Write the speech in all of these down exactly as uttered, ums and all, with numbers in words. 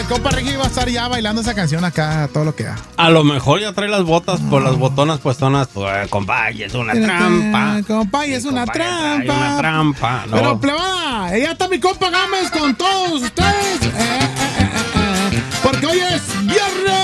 compa Ricky va a estar ya bailando esa canción acá, todo lo que da. A lo mejor ya trae las botas por las botonas puestonas. Pues, compa, y es una trampa. Compa, y es una Compa, trampa. Es una trampa. No. Pero, plebada, ya está mi compa Gámez con todos ustedes. Eh, eh, eh, eh, eh. Porque hoy es viernes.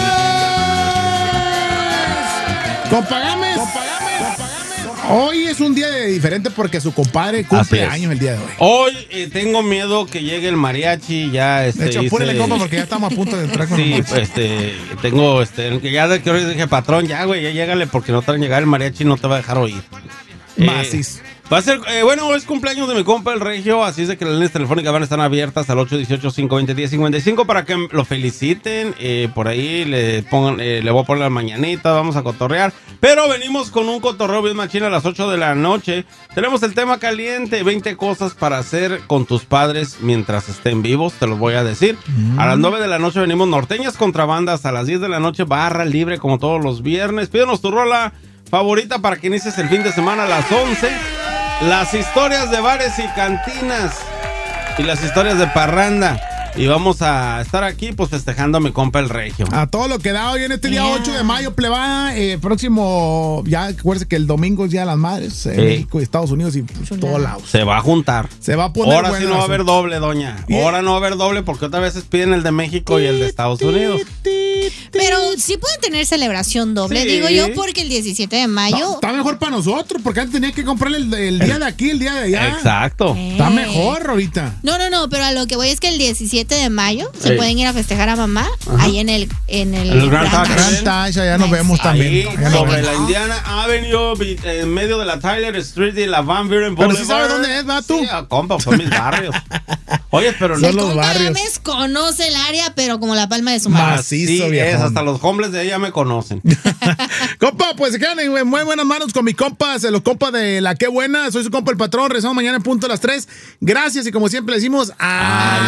Compa Gámez. Compa Gámez. Hoy es un día diferente porque su compadre cumple años el día de hoy. Hoy eh, tengo miedo que llegue el mariachi. Ya, este, de hecho, apúrele, hice... compa, porque ya estamos a punto de entrar con Sí, pues, este, tengo, este, que ya de que hoy dije, patrón, ya, güey, ya llégale porque no te van a llegar el mariachi y no te va a dejar oír. Macis. Eh, va a ser, eh, bueno, es cumpleaños de mi compa el Regio, así es de que las líneas telefónicas van a estar abiertas al ocho uno ocho, cinco dos cero, uno cero cinco cinco para que lo feliciten. Eh, por ahí le pongan, eh, le voy a poner la mañanita, vamos a cotorrear. Pero venimos con un cotorreo bien machina a las ocho de la noche. Tenemos el tema caliente, veinte cosas para hacer con tus padres mientras estén vivos, te los voy a decir. Mm. A las nueve de la noche venimos norteñas contra bandas, a las diez de la noche barra libre como todos los viernes. Pídenos tu rola favorita para que inicies el fin de semana a las once. Las historias de bares y cantinas y las historias de parranda. Y vamos a estar aquí pues festejando a mi compa el Regio. A todo lo que da hoy en este día yeah. ocho de mayo, plebada. Eh, próximo, ya acuérdense que el domingo es Día de las Madres. En sí. México y Estados Unidos y pues, todos lados. Se va a juntar. Se va a poner. Ahora sí no va a haber doble, doña. Yeah. Ahora no va a haber doble porque otras veces piden el de México y el de Estados Unidos. Pero sí pueden tener celebración doble, sí. digo yo, porque el diecisiete de mayo. No, está mejor para nosotros, porque antes tenía que comprarle el, el día de aquí, el día de allá. Exacto. Eh. Está mejor ahorita. No, no, no, pero a lo que voy es que el diecisiete de mayo se sí. pueden ir a festejar a mamá. Ajá. Ahí en el en el, el Grand Tash. Allá nos vemos ahí, también. Allá sobre la Indiana Avenue, en medio de la Tyler Street y la Van Buren Boulevard. Pero si sabes dónde es, va tú. Sí, compa, son mis barrios. Oye, pero no el los compa barrios. Gámez conoce el área, pero como la palma de su mano. Macizo, sí, es, hasta los hombres de ella me conocen. Compa, pues se quedan en muy buenas manos con mis compas, los compas de La Qué Buena. Soy su compa el patrón. Regresamos mañana en punto a las tres. Gracias y como siempre decimos, ¡ah!